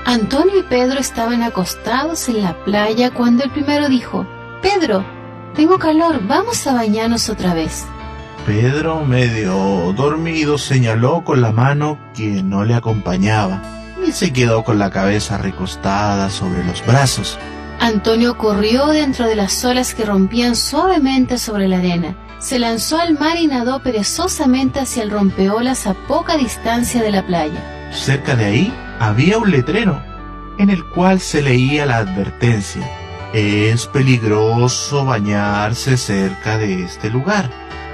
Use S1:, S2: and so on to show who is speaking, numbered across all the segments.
S1: Antonio y Pedro estaban acostados en la playa cuando el primero dijo: «Pedro, tengo calor, vamos a bañarnos otra vez».
S2: Pedro, medio dormido, señaló con la mano que no le acompañaba y se quedó con la cabeza recostada sobre los brazos.
S1: Antonio corrió dentro de las olas que rompían suavemente sobre la arena. Se lanzó al mar y nadó perezosamente hacia el rompeolas a poca distancia de la playa.
S2: Cerca de ahí había un letrero en el cual se leía la advertencia: es peligroso bañarse cerca de este lugar.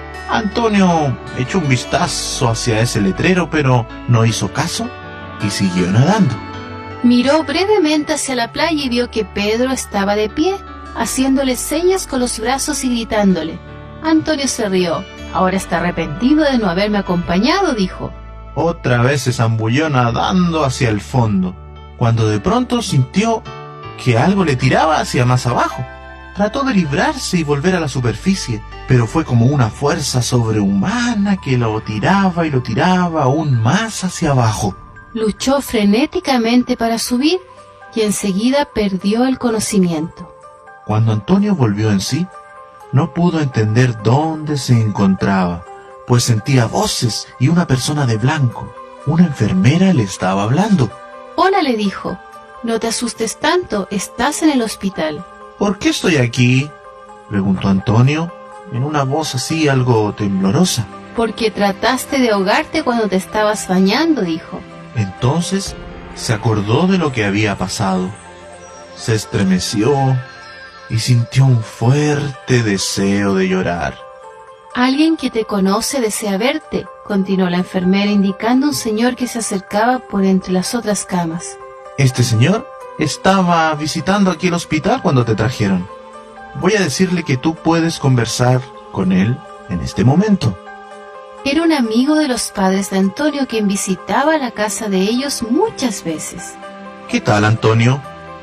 S2: Antonio echó un vistazo hacia ese letrero, pero no hizo caso y siguió nadando.
S1: Miró brevemente hacia la playa y vio que Pedro estaba de pie, haciéndole señas con los brazos y gritándole. Antonio se rió. «Ahora está arrepentido de no haberme acompañado», dijo.
S2: Otra vez se zambulló nadando hacia el fondo, cuando de pronto sintió que algo le tiraba hacia más abajo. Trató de librarse y volver a la superficie, pero fue como una fuerza sobrehumana que lo tiraba y lo tiraba aún más hacia abajo.
S1: Luchó frenéticamente para subir y enseguida perdió el conocimiento.
S2: Cuando Antonio volvió en sí, no pudo entender dónde se encontraba, pues sentía voces y una persona de blanco, una enfermera, le estaba hablando.
S1: «Hola», le dijo, «no te asustes tanto, estás en el hospital».
S2: «¿Por qué estoy aquí?», preguntó Antonio, en una voz así algo temblorosa.
S1: «Porque trataste de ahogarte cuando te estabas bañando», dijo.
S2: Entonces se acordó de lo que había pasado. Se estremeció y sintió un fuerte deseo de llorar.
S1: «Alguien que te conoce desea verte», continuó la enfermera, indicando a un señor que se acercaba por entre las otras camas.
S2: «Este señor estaba visitando aquí el hospital cuando te trajeron. Voy a decirle que tú puedes conversar con él en este momento».
S1: Era un amigo de los padres de Antonio, quien visitaba la casa de ellos muchas veces.
S2: «¿Qué tal, Antonio?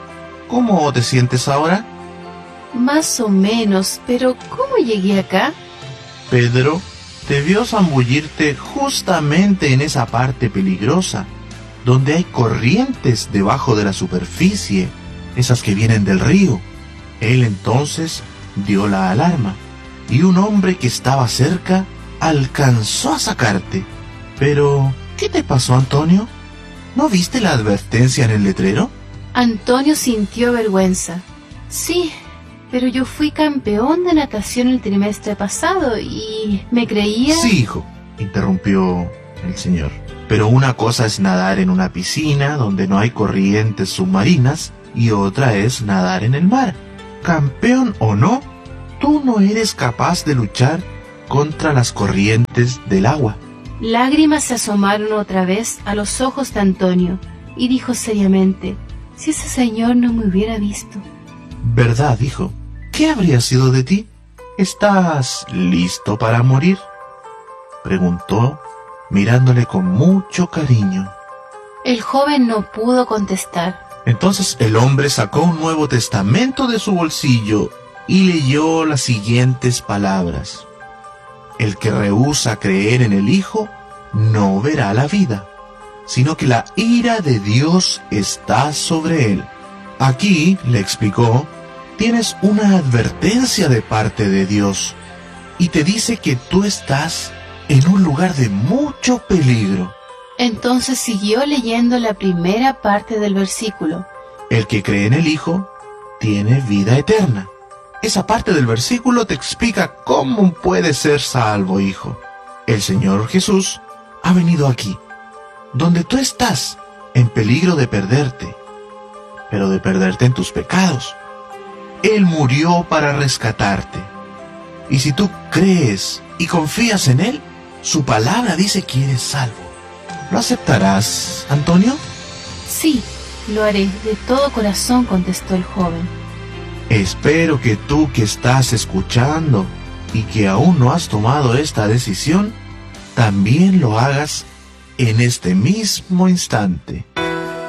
S2: ¿Cómo te sientes ahora?»
S1: «Más o menos, pero ¿cómo llegué acá?»
S2: «Pedro te vio zambullirte justamente en esa parte peligrosa, donde hay corrientes debajo de la superficie, esas que vienen del río. Él entonces dio la alarma, y un hombre que estaba cerca alcanzó a sacarte. Pero, ¿qué te pasó, Antonio? ¿No viste la advertencia en el letrero?»
S1: Antonio sintió vergüenza. «Sí, pero yo fui campeón de natación el trimestre pasado y me creía...»
S2: «Sí, hijo», interrumpió el señor, «pero una cosa es nadar en una piscina donde no hay corrientes submarinas y otra es nadar en el mar. Campeón o no, tú no eres capaz de luchar contra las corrientes del agua».
S1: Lágrimas se asomaron otra vez a los ojos de Antonio y dijo seriamente: «Si ese señor no me hubiera visto».
S2: «¿Verdad, hijo? ¿Qué habría sido de ti? ¿Estás listo para morir?», preguntó, mirándole con mucho cariño.
S1: El joven no pudo contestar.
S2: Entonces el hombre sacó un Nuevo Testamento de su bolsillo y leyó las siguientes palabras: «El que rehúsa creer en el Hijo no verá la vida, sino que la ira de Dios está sobre él». Aquí, le explicó, tienes una advertencia de parte de Dios y te dice que tú estás en un lugar de mucho peligro.
S1: Entonces siguió leyendo la primera parte del versículo.
S2: «El que cree en el Hijo tiene vida eterna». Esa parte del versículo te explica cómo puedes ser salvo, hijo. El Señor Jesús ha venido aquí, donde tú estás en peligro de perderte, pero de perderte en tus pecados. Él murió para rescatarte. Y si tú crees y confías en Él, su palabra dice que eres salvo. ¿Lo aceptarás, Antonio?
S1: «Sí, lo haré de todo corazón», contestó el joven.
S2: Espero que tú que estás escuchando y que aún no has tomado esta decisión, también lo hagas en este mismo instante.